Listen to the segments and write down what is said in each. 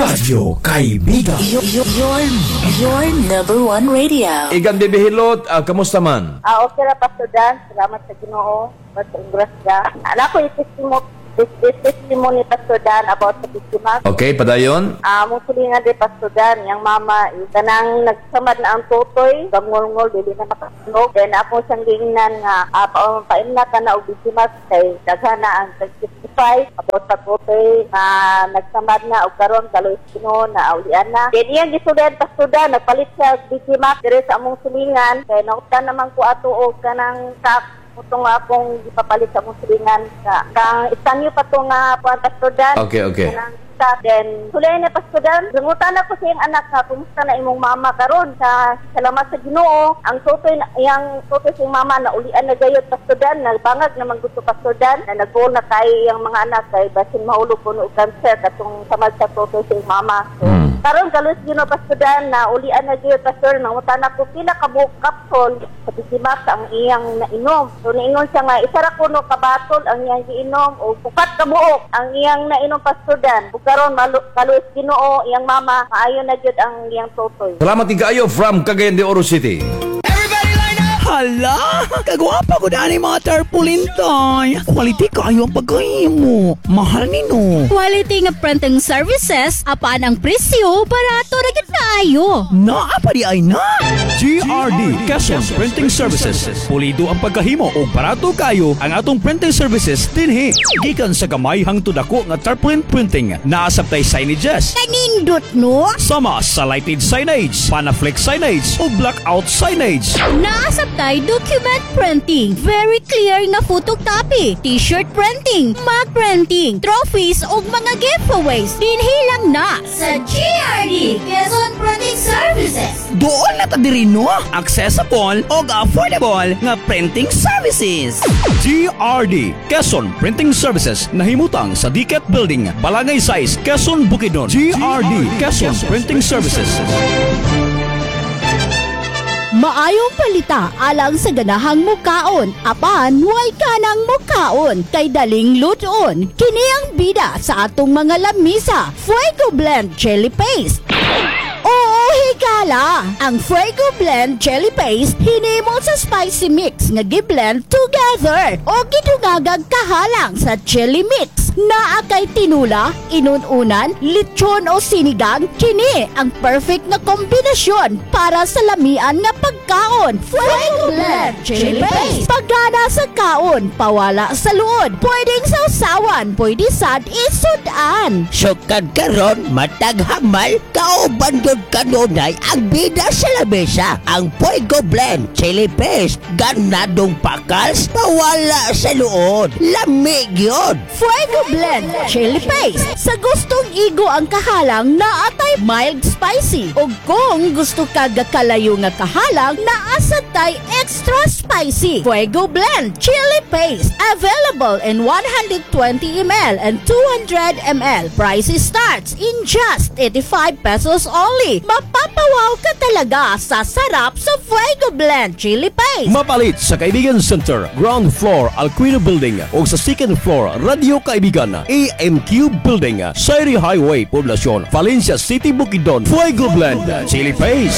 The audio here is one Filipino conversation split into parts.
Radyo Kaibigan. Your number one radio. Igan Bibihilot, kamusta man? Okay ra, Pastor Dan. Salamat sa Ginoo. Basta grasya. Anak ko testimony Pastor Dan about sa biktima. Okay, padayon. Musulingan din Pastor Dan, yung mama, kanang nagsamad na ang tutoy, gangol-ngol, dili na makasunog. Then ako siyang gingnan nga, paimna ka na o biktima kay daghana ang 65 about sa tutoy na nagsamad na o karon kaloy sino na aulian na. Then iyang gisudan Pastor Dan, nagpalit siya biktima dire sa among sulingan kay nautan naman ko ato og kanang utong akong ipapalit sa mong silingan kang istanyo pa to nga Pastor Dan. Okay. Then sulay na Pastor Dan, lungutan ako sa iyang anak nga kumusta na imong mama karon sa salamat sa Ginoo. Ang tutoy sa iyang mama na ulian na gayud Pastor Dan, nagbangag naman gusto Pastor Dan na nagbuol na tayo yung mga anak kay basin mahulog po no cancer katong samad sa tutoy sa iyang mama. So, karon kalos Ginoo Pastor Dan na ulian na gayud Pastor, nangutan ako pila ka buok kapsol sa bisimak ang iyang nainom. So niingon siya nga isa ra kuno ka batol ang iyang giinom o upat ka buok ang iyang nainom Pastor Dan. Karon kalos Ginoo iyang mama maayo na gyud ang iyang tutoy. Salamat kayo from Cagayan de Oro City. Hala, kagwapa ko daan mga tarpaulin tay. Quality kayo ang pagkahimo. Mahal nino. Quality nga printing services, apaan ang presyo, barato na gid kaayo. Naapa di ay na. GRD Quezon Printing Services. Pulido ang pagkahimo o barato kayo ang atong printing services dinhi. Gikan sa gamay hangtod dako nga tarpaulin printing. Naasabtay signages. Kanindot no? Sama sa lighted signage, panaflex signage o blackout signage. Naasabtay document printing, very clear nga photocopy, t-shirt printing, mug printing, trophies ug mga giveaways. Dinhi lang na sa GRD Quezon Printing Services. Doon na ta diri no, accessible ug affordable nga printing services. GRD Quezon Printing Services nahimutang sa Diket Building, Balangay Size, Quezon, Bukidnon. GRD Quezon Printing Services. Maayong palita alang sa ganahang mukaon, apan way kanang mukaon kay daling luton. Kini ang bida sa atong mga lamisa, Fuego Blend Chili Paste. Oo, higala! Ang Fuego Blend Chili Paste hinimo sa spicy mix nga gi-blend together o gidungagag kahalang sa chili mix. Naa kay tinula, inununan, lechon o sinigang, kini ang perfect na kombinasyon para sa lamian nga pagkaon. Fuego Blend Chili Paste. Pagana sa kaon, pawala sa luod. Pwedeng sausawan, pwede sad isudan. Sukad karon matag hamal kauban gyud kanunay ang bida sa lamesa. Ang Fuego Blend Chili Paste ganadong pakals pawala sa luod. Lamig yun. Fuego Blend Chili Paste. Sa gustong igo ang kahalang na atay mild spicy. O kung gusto ka gakalayo nga kahalang na asatay extra spicy. Fuego Blend Chili Paste. Available in 120 ml and 200 ml. Price starts in just 85 pesos only. Mapapawaw ka talaga sa sarap sa Fuego Blend Chili Paste. Mapalit sa Kaibigan Center, ground floor, Alquino Building o sa second floor, Radio Kaibigan, AMQ Building, Sairi Highway, Poblacion, Valencia City, Bukidnon. Fuego Blend Chili Paste.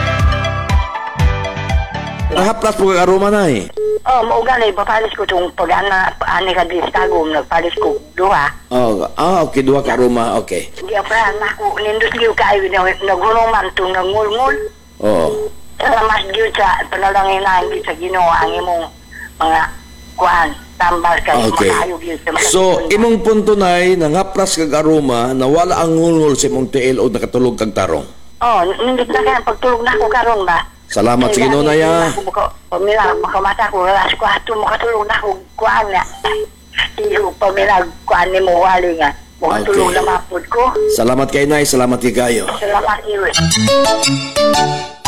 Nahaplas po aroma na eh. Mauga na ipapalis ko itong pag-ana ka di Chicago, nagpalis ko duha. Okay, duha ka aroma, okay. Hindi pa, naku, nindot niyo kayo, nagunuman itong nangulngul. Oo. Mas diyo sa panalangin na hindi sa ginawa ang imong mga kuhan, tambal kayo, Okay. makayog yun sa mga So, imong punto na nangaplas kag aroma na wala ang ngulngol sa imong tiil o nakatulog kag tarong. nindot na kaya, pagtulog na ako karon ba? Salamat sa Ginoo na ya. Pamila, makamata ko, alas ko hato, makatulog na ako, kuhan na. Iyo, pamila, kuhan ni mo, wali nga. Makatulog Okay. na mapod ko. Salamat kay Nay, salamat kay kayo. Salamat, iyo.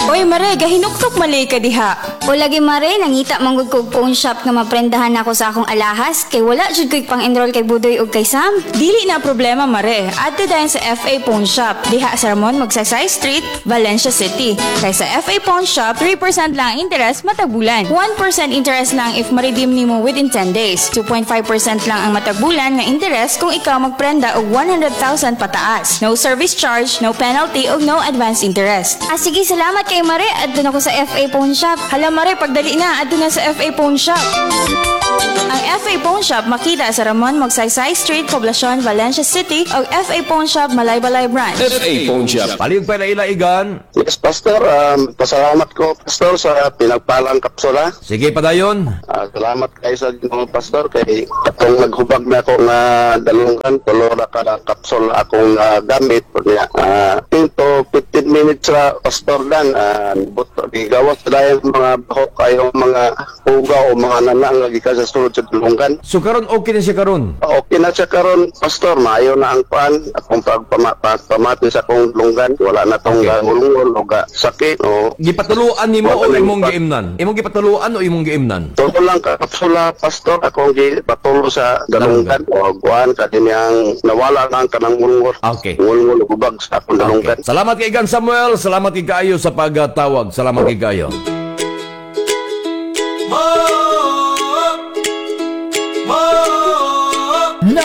Oy mare, gahinuktok malay ka diha. O lagi mare, nangita manggod ko og phone shop nga maprendahan ako sa akong alahas kay wala jud ko'y pang-enroll kay Budoy ug kay Sam. Dili na problema mare. Adto dayon sa FA Pawn Shop. Diha sa Ramon Magsaysay Street, Valencia City. Kay sa FA Pawn Shop, 3% lang ang interest matag bulan. 1% interest lang if ma-redeem nimo within 10 days. 2.5% lang ang matag bulan nga interest kung ikaw magprenda og 100,000 pataas. No service charge, no penalty ug no advance interest. Ah sige, salamat kay mare. Adto na ko sa FA Pawn Shop. Hala mare, pagdali na adto na sa FA Pawn Shop. Ang FA Pawn Shop makita sa Ramon Magsaysay Street, Poblacion, Valencia City o FA Pawn Shop, Malaybalay Branch. FA Pawn Shop. Palihog pa na ilaigan. Yes, Pastor. Pasalamat ko, Pastor, sa pinagpalang kapsula. Sige, padayon. Salamat kayo sa Ginoo, Pastor, kay atong naghubag na ako nga dalungan, tulora ka na kapsula akong gamit. 10 to 15 minutes sa Pastor Dan. Gigawas na yung mga bahok kayong mga uga o mga nanang lagi ka sa sulod sa dalungan. So karon okay na siya karon. Okay na siya karon, Pastor. Maayo na ang pan. Akong pagpamati sa akong lunggan. Wala na tong gulungol o sakit. Gipatuluan nimo o imong giimnan? Imong gipatuluan o imong giimnan? Tuto lang ka kapsula, Pastor. Akong gipatulo sa dalungan. O guan ka din yung nawala lang ka ng gulungol. Okay. Gulungol ubag sa akong dalungan. Salamat kay Gan Samuel. Salamat kay kayo sa pagtawag. Salamat kay kayo.